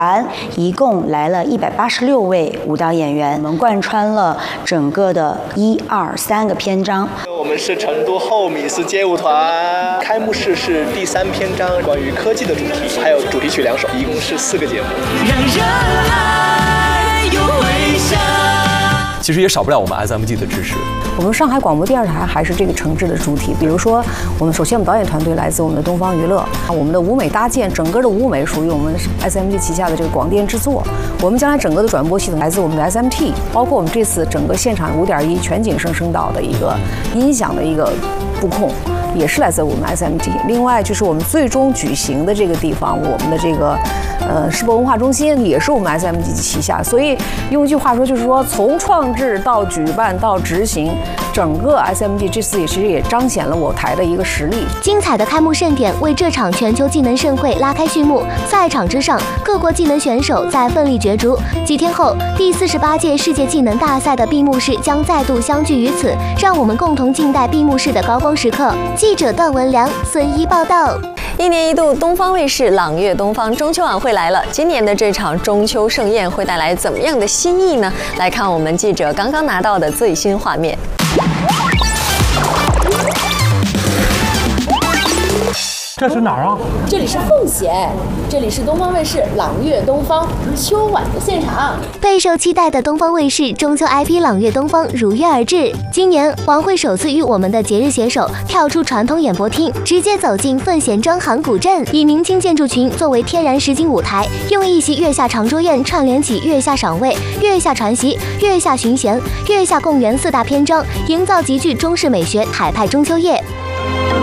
一共来了186位舞蹈演员，我们贯穿了整个的1、2、3个篇章。 我们是成都后米斯街舞团，开幕式是第3篇章，关于科技的主题，还有主题曲2首，一共是4个节目。让人爱又回响。 其实也少不了我们 SMG 的支持。 我们上海广播电视台还是这个诚挚的主体。比如说，首先我们导演团队来自我们的东方娱乐，我们的舞美搭建，整个的舞美属于我们 SMG 旗下的这个广电制作。我们将来整个的转播系统来自我们的 SMT， 包括我们这次整个现场5.1全景声道的一个音响的一个布控，也是来自我们 SMT。另外就是我们最终举行的这个地方，我们的这个世博文化中心也是我们 SMG 旗下。所以用一句话说，就是说从创制到举办到执行，整个 SMG 这次其实也彰显了我台的一个实力。 精彩的开幕盛典为这场全球技能盛会拉开序幕。赛场之上，各国技能选手在奋力角逐。几天后，第48届世界技能大赛的闭幕式将再度相聚于此，让我们共同静待闭幕式的高光时刻。记者段文良、孙一报道。 1年一度东方卫视朗月东方中秋晚会来了，今年的这场中秋盛宴会带来怎么样的新意呢？来看我们记者刚刚拿到的最新画面。 这是哪儿啊？ 这里是奉贤，这里是东方卫视朗月东方秋晚的现场。 备受期待的东方卫视中秋 IP 朗月东方如约而至。今年晚会首次与我们的节日携手，跳出传统演播厅，直接走进奉贤庄行古镇，以明清建筑群作为天然实景舞台，用一席月下长桌宴串联起月下赏味、月下传习、月下寻贤、月下共圆4大篇章，营造极具中式美学台派中秋夜。